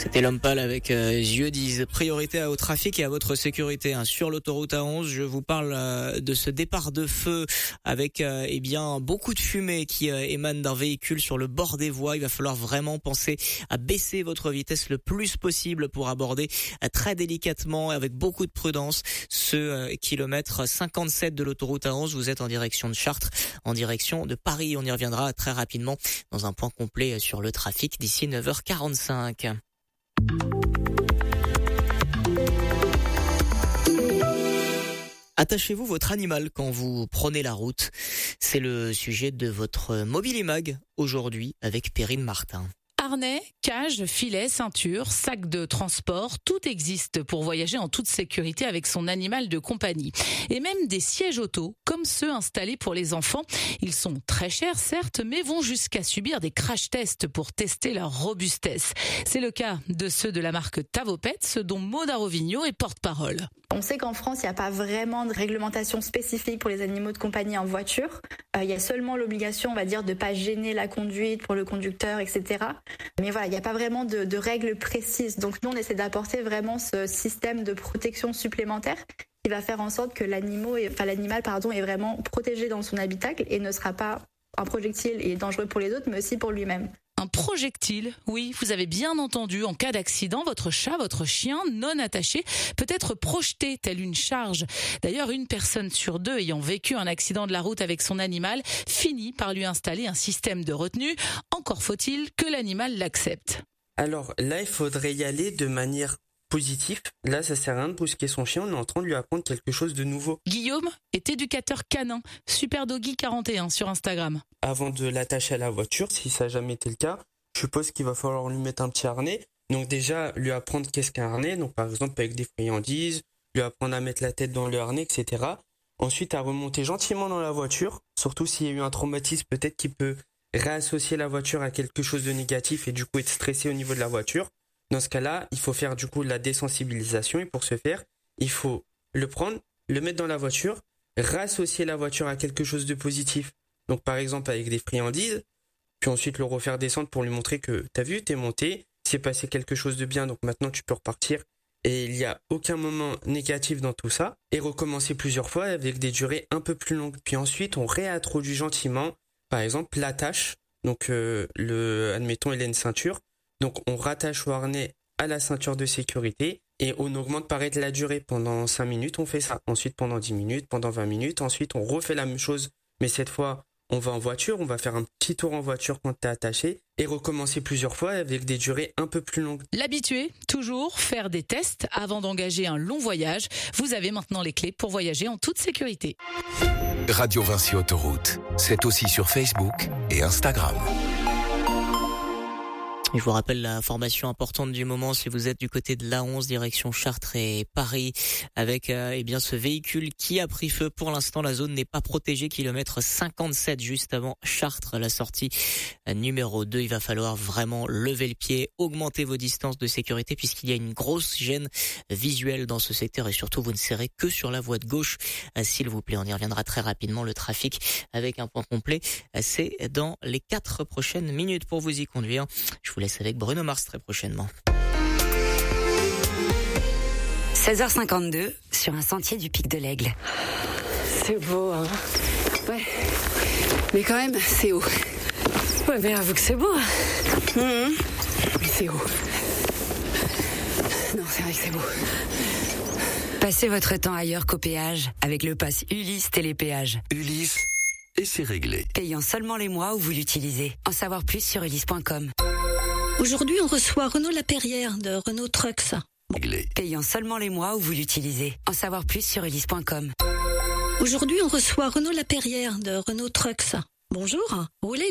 C'était l'homme pâle avec Yeux disent. Priorité au trafic et à votre sécurité. Sur l'autoroute A11, je vous parle de ce départ de feu avec beaucoup de fumée qui émane d'un véhicule sur le bord des voies. Il va falloir vraiment penser à baisser votre vitesse le plus possible pour aborder très délicatement et avec beaucoup de prudence ce kilomètre 57 de l'autoroute A11. Vous êtes en direction de Chartres, en direction de Paris. On y reviendra très rapidement dans un point complet sur le trafic d'ici 9h45. Attachez-vous votre animal quand vous prenez la route. C'est le sujet de votre Mobilimag aujourd'hui avec Perrine Martin. Harnais, cage, filet, ceinture, sac de transport, tout existe pour voyager en toute sécurité avec son animal de compagnie. Et même des sièges auto, comme ceux installés pour les enfants. Ils sont très chers, certes, mais vont jusqu'à subir des crash tests pour tester leur robustesse. C'est le cas de ceux de la marque Tavopets, dont Maud Arovigno est porte-parole. On sait qu'en France, il n'y a pas vraiment de réglementation spécifique pour les animaux de compagnie en voiture. Il y a seulement l'obligation, on va dire, de pas gêner la conduite pour le conducteur, etc. Mais voilà, il n'y a pas vraiment de règles précises. Donc nous, on essaie d'apporter vraiment ce système de protection supplémentaire qui va faire en sorte que l'animal est vraiment protégé dans son habitacle et ne sera pas un projectile et dangereux pour les autres, mais aussi pour lui-même. Un projectile, oui, vous avez bien entendu. En cas d'accident, votre chat, votre chien non attaché peut être projeté tel une charge. D'ailleurs, une personne sur deux ayant vécu un accident de la route avec son animal finit par lui installer un système de retenue. Encore faut-il que l'animal l'accepte. Alors là, il faudrait y aller de manière positive. Là, ça sert à rien de brusquer son chien, on est en train de lui apprendre quelque chose de nouveau. Guillaume est éducateur canin, SuperDoggy41 sur Instagram. Avant de l'attacher à la voiture, si ça n'a jamais été le cas, je suppose qu'il va falloir lui mettre un petit harnais. Donc déjà, lui apprendre qu'est-ce qu'un harnais, donc par exemple avec des friandises, lui apprendre à mettre la tête dans le harnais, etc. Ensuite, à remonter gentiment dans la voiture, surtout s'il y a eu un traumatisme, peut-être qu'il peut réassocier la voiture à quelque chose de négatif et du coup être stressé au niveau de la voiture. Dans ce cas-là, il faut faire du coup de la désensibilisation et pour ce faire, il faut le prendre, le mettre dans la voiture, réassocier la voiture à quelque chose de positif. Donc par exemple avec des friandises, puis ensuite le refaire descendre pour lui montrer que t'as vu, t'es monté, c'est passé quelque chose de bien, donc maintenant tu peux repartir. Et il n'y a aucun moment négatif dans tout ça. Et recommencer plusieurs fois avec des durées un peu plus longues. Puis ensuite on réintroduit gentiment, par exemple l'attache, donc admettons il a une ceinture. Donc on rattache au harnais à la ceinture de sécurité et on augmente pareil la durée. Pendant 5 minutes, on fait ça. Ensuite pendant 10 minutes, pendant 20 minutes. Ensuite on refait la même chose. Mais cette fois, on va en voiture, on va faire un petit tour en voiture quand t'es attaché et recommencer plusieurs fois avec des durées un peu plus longues. L'habitué, toujours faire des tests avant d'engager un long voyage. Vous avez maintenant les clés pour voyager en toute sécurité. Radio Vinci Autoroute, c'est aussi sur Facebook et Instagram. Je vous rappelle la information importante du moment si vous êtes du côté de l'A11 direction Chartres et Paris avec ce véhicule qui a pris feu. Pour l'instant, la zone n'est pas protégée. Kilomètre 57 juste avant Chartres, la sortie numéro 2. Il va falloir vraiment lever le pied, augmenter vos distances de sécurité puisqu'il y a une grosse gêne visuelle dans ce secteur et surtout vous ne serez que sur la voie de gauche. S'il vous plaît, on y reviendra très rapidement. Le trafic avec un point complet, c'est dans les 4 prochaines minutes pour vous y conduire. Je vous laisse avec Bruno Mars très prochainement. 16h52 sur un sentier du Pic de l'Aigle. C'est beau, hein. Ouais. Mais quand même, c'est haut. Ouais, mais avoue que c'est beau. Mais c'est haut. Non, c'est vrai que c'est beau. Passez votre temps ailleurs qu'au péage avec le pass Ulysse Télépéage. Ulysse, et c'est réglé. Payant seulement les mois où vous l'utilisez. En savoir plus sur ulysse.com. Aujourd'hui, on reçoit Renaud Lapeyrière de Renault Trucks. Réglé. Payant seulement les mois où vous l'utilisez. En savoir plus sur ulysse.com. Aujourd'hui, on reçoit Renaud Lapeyrière de Renault Trucks. Bonjour, roulez